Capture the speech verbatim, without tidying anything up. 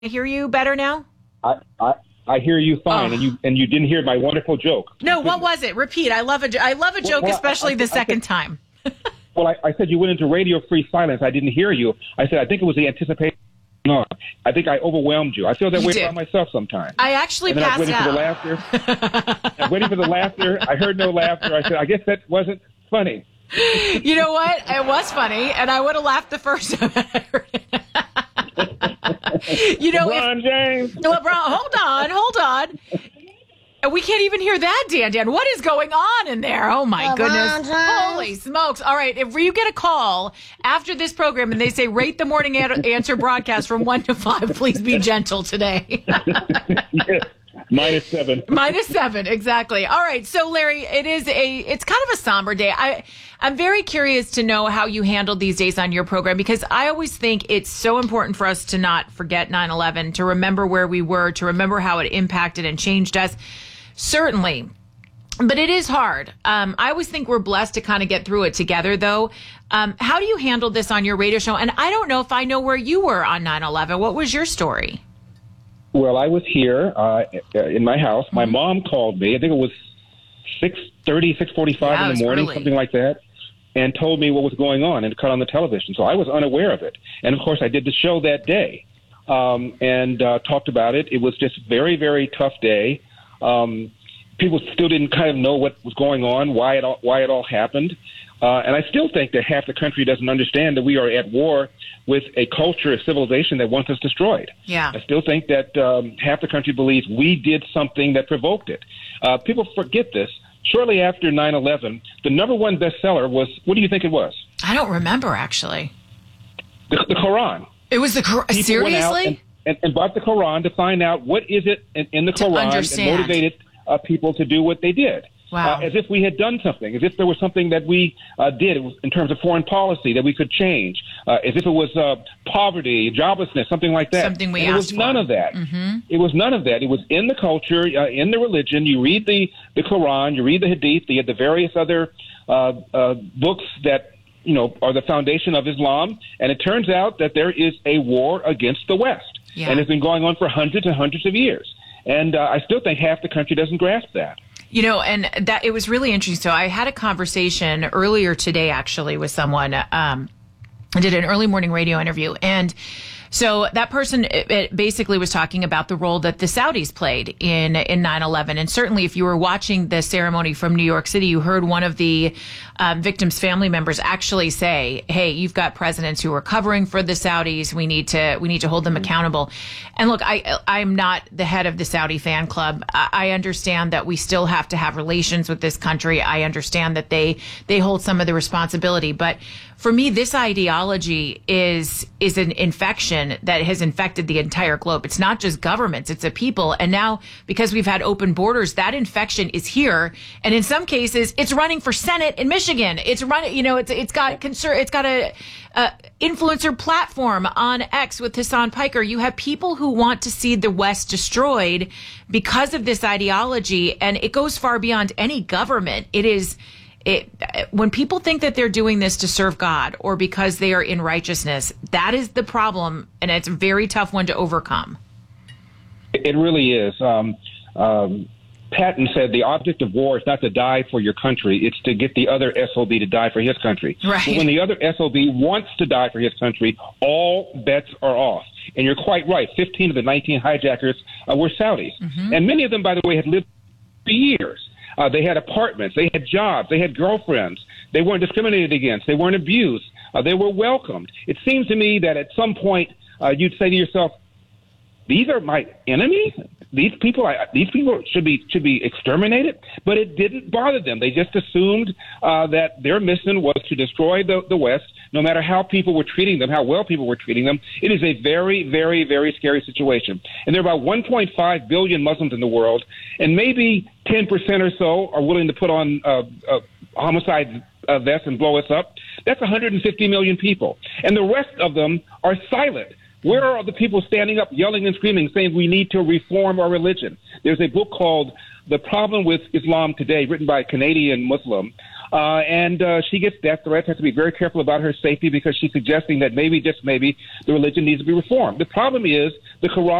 I hear you better now? I, I, I hear you fine, oh. and you and you didn't hear my wonderful joke. No, what was it? Repeat. I love a, I love a joke, well, well, especially I, I, the second I said, time. Well, I, I said you went into radio free silence. I didn't hear you. I said I think it was the anticipation. No, I think I overwhelmed you. I feel that you way did. about myself sometimes. I actually and then passed I was waiting out. for the laughter. I was waiting for the laughter. I heard no laughter. I said, I guess that wasn't funny. You know what? It was funny, and I would have laughed the first time I heard it. You know, LeBron if, James. LeBron, hold on, hold on. We can't even hear that, Dan. Dan, what is going on in there? Oh my LeBron goodness! James. Holy smokes! All right, if you get a call after this program and they say rate the morning an- answer broadcast from one to five, please be gentle today. Yes. Minus seven. Minus seven, exactly. All right. So, Larry, it is a, it's kind of a somber day. I, I'm very curious to know how you handled these days on your program, because I always think it's so important for us to not forget nine eleven, to remember where we were, to remember how it impacted and changed us. Certainly. But it is hard. Um, I always think we're blessed to kind of get through it together, though. Um, how do you handle this on your radio show? And I don't know if I know where you were on nine eleven. What was your story? Well, I was here uh, in my house. My mm-hmm. mom called me. I think it was six thirty, six forty-five yeah, in the morning, early. something like that, and told me what was going on and cut on the television. So I was unaware of it. And, of course, I did the show that day um, and uh, talked about it. It was just a very, very tough day. Um, people still didn't kind of know what was going on, why it all, why it all happened. Uh, and I still think that half the country doesn't understand that we are at war with a culture, a civilization that wants us destroyed. Yeah. I still think that um, half the country believes we did something that provoked it. Uh, people forget this. Shortly after nine eleven, the number one bestseller was, what do you think it was? I don't remember, actually. The, the Quran. It was the Quran? People Seriously? went out and, and, and bought the Quran to find out what is it in, in the To Quran understand. and motivated uh, people to do what they did. Wow. Uh, as if we had done something, as if there was something that we uh, did in terms of foreign policy that we could change, uh, as if it was uh, poverty, joblessness, something like that. Something we and asked It was none for. of that. Mm-hmm. It was none of that. It was in the culture, uh, in the religion. You read the, the Quran, you read the Hadith, the, the various other uh, uh, books that you know are the foundation of Islam, and it turns out that there is a war against the West, Yeah. and it's been going on for hundreds and hundreds of years. And uh, I still think half the country doesn't grasp that. You know, and that it was really interesting. So I had a conversation earlier today, actually, with someone. Um, I did an early morning radio interview, and so that person it, it basically was talking about the role that the Saudis played in in nine eleven. And certainly, if you were watching the ceremony from New York City, you heard one of the um, victims' family members actually say, "Hey, you've got presidents who are covering for the Saudis. We need to we need to hold them accountable." And look, I I'm not the head of the Saudi fan club. I, I understand that we still have to have relations with this country. I understand that they they hold some of the responsibility, but for me, this ideology is is an infection that has infected the entire globe. It's not just governments, it's a people. And now, because we've had open borders, that infection is here. And in some cases, it's running for Senate in Michigan. It's running, you know, it's it's got concern, it's got a, a influencer platform on X with Hassan Piker. You have people who want to see the West destroyed because of this ideology, and it goes far beyond any government. It is It, when people think that they're doing this to serve God or because they are in righteousness, that is the problem, and it's a very tough one to overcome. It really is. Um, um, Patton said the object of war is not to die for your country, it's to get the other S O B to die for his country. Right. But when the other S O B wants to die for his country, all bets are off. And you're quite right. fifteen of the nineteen hijackers uh, were Saudis. Mm-hmm. And many of them, by the way, had lived for years. Uh, they had apartments, they had jobs, they had girlfriends. They weren't discriminated against. They weren't abused. Uh, they were welcomed. It seems to me that at some point uh, you'd say to yourself, these are my enemies? These people, I, these people should be should be exterminated. But it didn't bother them. They just assumed uh, that their mission was to destroy the, the West, no matter how people were treating them, how well people were treating them. It is a very, very, very scary situation. And there are about one point five billion Muslims in the world, and maybe ten percent or so are willing to put on uh, uh, homicide uh, vests and blow us up. That's one hundred fifty million people. And the rest of them are silent. Where are the people standing up, yelling and screaming, saying we need to reform our religion? There's a book called The Problem with Islam Today, written by a Canadian Muslim. uh, and uh, she gets death threats. Has to be very careful about her safety because she's suggesting that maybe, just maybe, the religion needs to be reformed. The problem is the Quran